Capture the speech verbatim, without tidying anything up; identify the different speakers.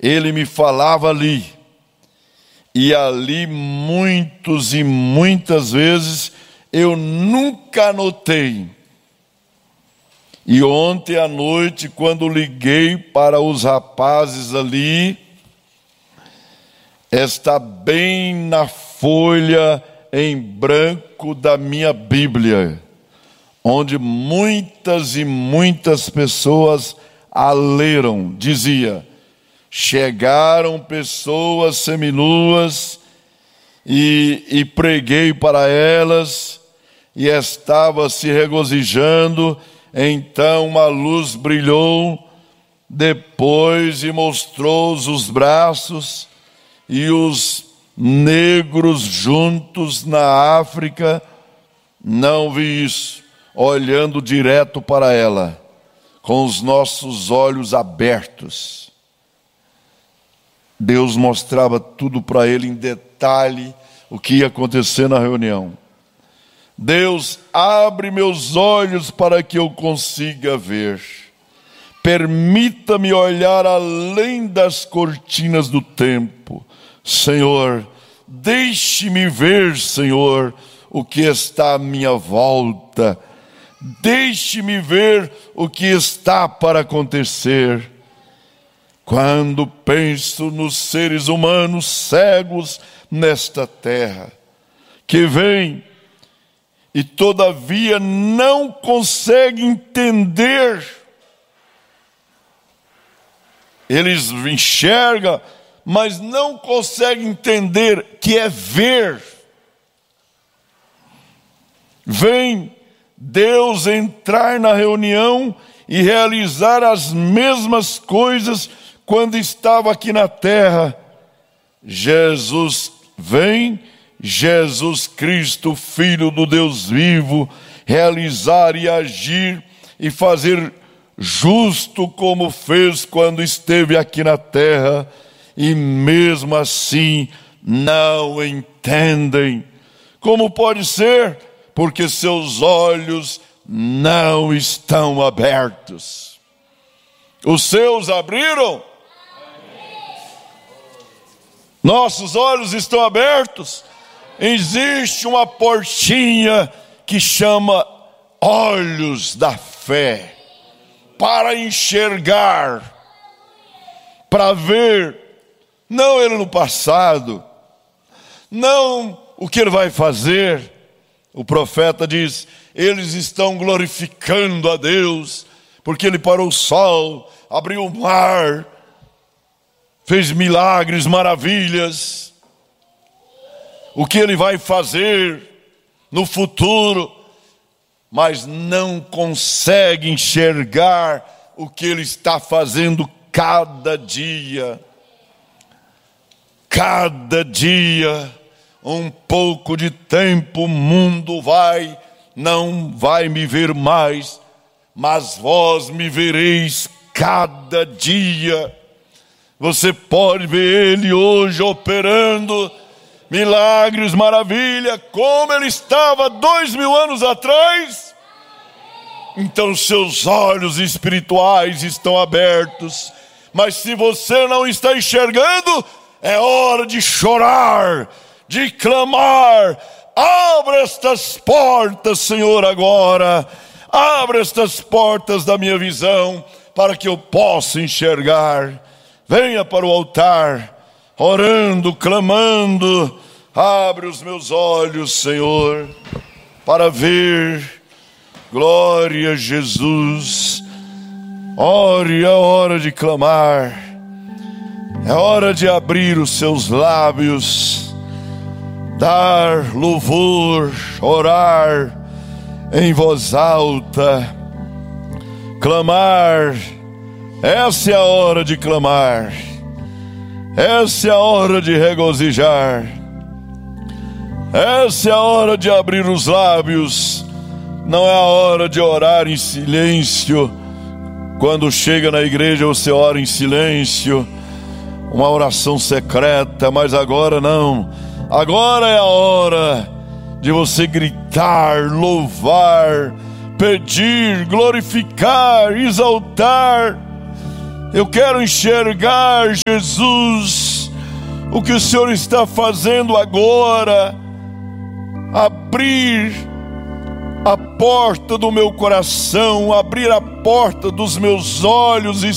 Speaker 1: ele me falava ali. E ali muitos e muitas vezes eu nunca anotei. E ontem à noite, quando liguei para os rapazes ali, está bem na folha em branco da minha Bíblia, onde muitas e muitas pessoas a leram. Dizia: chegaram pessoas seminuas e, e preguei para elas, e estava se regozijando. Então uma luz brilhou depois e mostrou os braços e os negros juntos na África. Não vi isso, olhando direto para ela, com os nossos olhos abertos. Deus mostrava tudo para ele em detalhe, o que ia acontecer na reunião. Deus, abre meus olhos para que eu consiga ver. Permita-me olhar além das cortinas do tempo. Senhor, deixe-me ver, Senhor, o que está à minha volta. Deixe-me ver o que está para acontecer. Quando penso nos seres humanos cegos nesta terra, que vêm e todavia não conseguem entender. Eles enxergam, mas não conseguem entender que é ver. Vem Deus entrar na reunião e realizar as mesmas coisas quando estava aqui na terra. Jesus vem, Jesus Cristo, Filho do Deus vivo, realizar e agir e fazer justo como fez quando esteve aqui na terra, e mesmo assim não entendem. Como pode ser? Porque seus olhos não estão abertos. Os seus abriram? Nossos olhos estão abertos. Existe uma portinha que chama olhos da fé, para enxergar, para ver, não ele no passado, não o que ele vai fazer. O profeta diz: eles estão glorificando a Deus, porque ele parou o sol, abriu o mar, fez milagres, maravilhas. O que ele vai fazer no futuro, mas não consegue enxergar o que ele está fazendo cada dia. Cada dia, um pouco de tempo, o mundo vai, não vai me ver mais, mas vós me vereis cada dia. Você pode ver ele hoje operando milagres, maravilha, como ele estava dois mil anos atrás. Então seus olhos espirituais estão abertos, mas se você não está enxergando, é hora de chorar, de clamar. Abra estas portas, Senhor, agora. Abra estas portas da minha visão, para que eu possa enxergar. Venha para o altar, orando, clamando. Abre os meus olhos, Senhor, para ver. Glória a Jesus. Ore, é hora de clamar. É hora de abrir os seus lábios, dar louvor, orar em voz alta, clamar. Essa é a hora de clamar. Essa é a hora de regozijar. Essa é a hora de abrir os lábios. Não é a hora de orar em silêncio. Quando chega na igreja você ora em silêncio, uma oração secreta, mas agora não. Agora é a hora de você gritar, louvar, pedir, glorificar, exaltar. Eu quero enxergar, Jesus, o que o Senhor está fazendo agora. Abrir a porta do meu coração, abrir a porta dos meus olhos e